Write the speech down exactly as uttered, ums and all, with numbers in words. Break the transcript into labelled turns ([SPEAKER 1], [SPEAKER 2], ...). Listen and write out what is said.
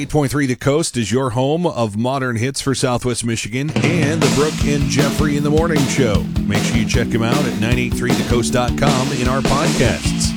[SPEAKER 1] ninety-eight point three The Coast is your home of modern hits for Southwest Michigan and the Brooke and Jeffrey in the Morning Show. Make sure you check them out at nine eight three the coast dot com in our podcasts.